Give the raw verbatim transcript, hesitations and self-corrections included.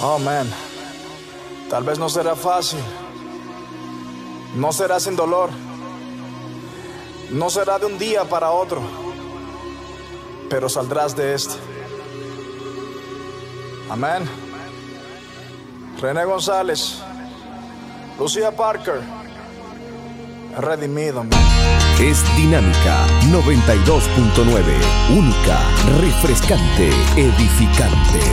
Oh man, tal vez no será fácil, no será sin dolor, no será de un día para otro, pero saldrás de este. Amén. René González, Lucía Parker, redimido, man. Es Dinámica noventa y dos punto nueve, única, refrescante, edificante.